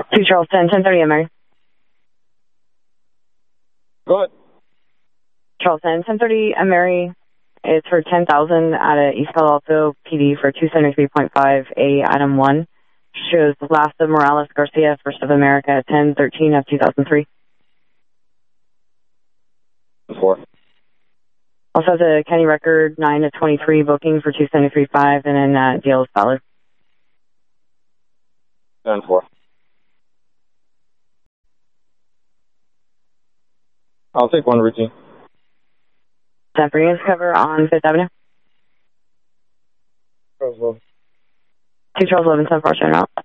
2 Charleston, 1030 Mary. Go ahead. Charleston, 1030 Mary. It's for 10,000 at a East Palo Alto PD for 273.5A item 1. Shows last of Morales Garcia, First of America, 10/13 of 2003. 4. Also has a county record 9 of 23 booking for 273.5, and then deal is valid. 10-4. I'll take one routine. 10 for units cover on 5th Avenue. Charles 11. 2 Charles 11, 10 for out.